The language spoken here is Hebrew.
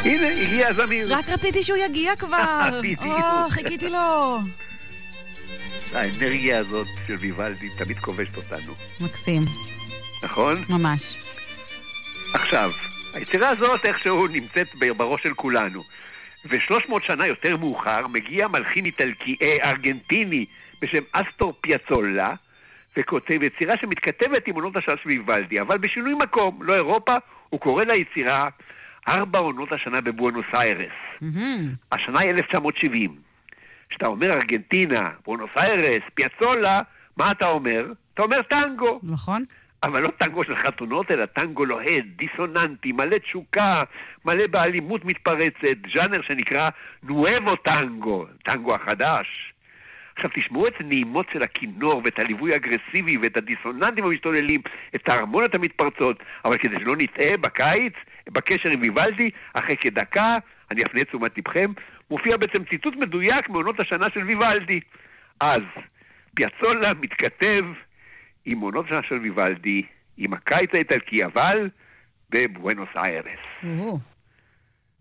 הנה, הגיע זמיר. רק רציתי שהוא יגיע כבר. חיכיתי לו. האנרגיה הזאת של ויוולדי תמיד כובשת אותנו. מקסים. נכון? ממש. עכשיו, היצירה הזאת איכשהו נמצאת בראש של כולנו. ו300 שנה יותר מאוחר מגיע מלחין ארגנטיני בשם אסטור פיאצולה, וכותב יצירה שמתכתבת עם עונות השנה של ויוולדי, אבל בשינוי מקום, לא אירופה, הוא קורא ליצירה 4 עונות השנה בבואנוס איירס. השנה היא 1970. כשאתה אומר ארגנטינה, בואנוס איירס, פיאצולה, מה אתה אומר? אתה אומר טנגו. נכון. אבל לא טנגו של חתונות, אלא טנגו לוהד, דיסוננטי, מלא תשוקה, מלא באלימות מתפרצת, ז'אנר שנקרא נואבו טנגו, טנגו החדש. עכשיו תשמעו את הנעימות של הכינור ואת הליווי האגרסיבי ואת הדיסוננטים המשתוללים, את ההרמוניות המתפרצות, אבל כדי שלא נטעה בקיץ, בקשר עם ויוולדי, אחרי כדקה, אני אפנה את תשומת לבכם, מופיע בעצם ציטוט מדויק מעונות השנה של ויוולדי. אז פיאצולה מתכתב עם עונות השנה של ויוולדי, עם הקיץ האיטלקי, אבל בבואנוס איירס.